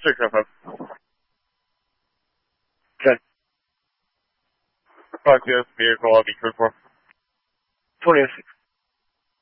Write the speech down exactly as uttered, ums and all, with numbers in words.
six oh five. ten. Five, yes, vehicle, I'll be code for. twenty oh six.